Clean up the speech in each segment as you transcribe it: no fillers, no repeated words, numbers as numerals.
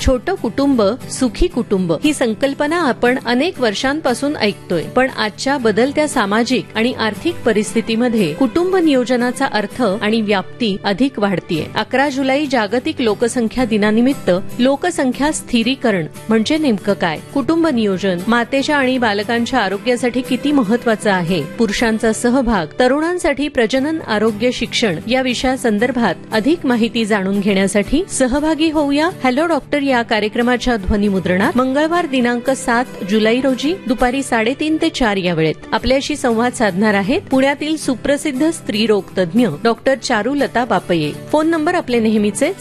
छोटं कुटुंब सुखी कुटुंब ही संकल्पना आपण अनेक वर्षांपासून ऐकतोय, पण आजच्या बदलत्या सामाजिक आणि आर्थिक परिस्थितीमध्ये कुटुंब नियोजनाचा अर्थ आणि व्याप्ती अधिक वाढतीये. 11 जुलै जागतिक लोकसंख्या दिनानिमित्त लोकसंख्या स्थिरीकरण म्हणजे नेमकं काय, कुटुंब नियोजन मातेच्या आणि बालकांच्या आरोग्यासाठी किती महत्वाचं आहे, पुरुषांचा सहभाग, तरुणांसाठी प्रजनन आरोग्य शिक्षण या विषयासंदर्भात अधिक माहिती जाणून घेण्यासाठी सहभागी होऊया हॅलो डॉक्टर या कार्यक्रमाच्या ध्वनिमुद्रणात मंगळवार दिनांक 7 जुलै रोजी दुपारी 3:30 ते 4 या वेळेत. आपल्याशी संवाद साधणार आहेत पुण्यातील सुप्रसिद्ध स्त्रीरोग तज्ज्ञ डॉक्टर चारुलता बापये. फोन नंबर आपले नेहमीचेच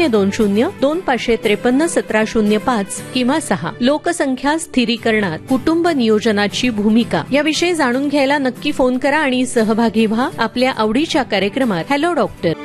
020-2553-1705 किंवा 6. लोकसंख्या स्थिरीकरणात कुटुंब नियोजनाची भूमिका याविषयी जाणून घ्यायला नक्की फोन करा आणि सहभागी व्हा आपल्या आवडीच्या कार्यक्रमात हॅलो डॉक्टर.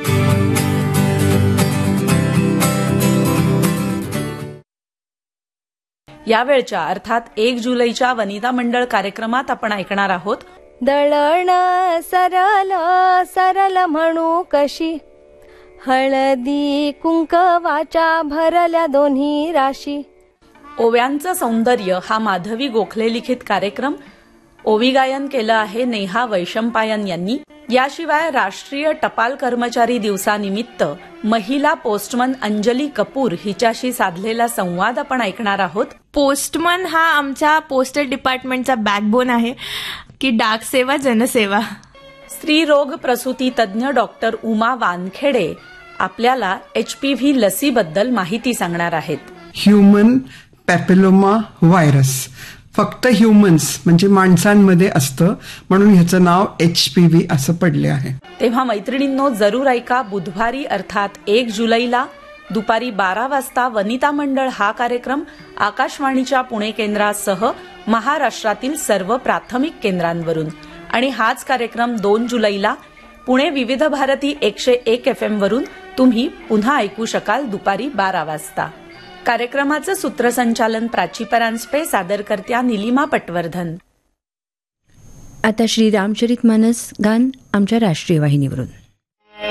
यावेळच्या अर्थात 1 जुलैच्या वनिता मंडळ कार्यक्रमात आपण ऐकणार आहोत दळण सरल सरल म्हणू कशी, हळदी कुंकवाच्या भरल्या दोन्ही राशी. ओव्यांचं सौंदर्य हा माधवी गोखले लिखित कार्यक्रम. ओवी गायन केलं आहे नेहा वैशंपायन यांनी. याशिवाय राष्ट्रीय टपाल कर्मचारी दिवसानिमित्त महिला पोस्टमन अंजली कपूर हिच्याशी साधलेला संवाद आपण ऐकणार आहोत. पोस्टमन हा आमच्या पोस्टल डिपार्टमेंटचा बॅकबोन आहे की डाक सेवा जनसेवा. स्त्रीरोग प्रसूती तज्ज्ञ डॉक्टर उमा वानखेडे आपल्याला HPV लसीबद्दल माहिती सांगणार आहेत. ह्युमन पॅपिलोमा व्हायरस फक्त ह्युमन्स म्हणजे माणसांमध्ये असतं, म्हणून ह्याचं नाव HPV असं पडले आहे. तेव्हा मैत्रिणींनो जरूर ऐका बुधवारी अर्थात 1 जुलैला दुपारी 12 वाजता वनिता मंडळ हा कार्यक्रम आकाशवाणीच्या पुणे केंद्रासह महाराष्ट्रातील सर्व प्राथमिक केंद्रांवरून. आणि हाच कार्यक्रम 2 जुलैला पुणे विविध भारती 101 FM वरून तुम्ही पुन्हा ऐकू शकाल दुपारी 12 वाजता. कार्यक्रमाचं सूत्रसंचालन प्राची परांजपे, सादरकर्त्या निलिमा पटवर्धन. आता श्री रामचरितमानस गान आमच्या राष्ट्रीय वाहिनीवरून.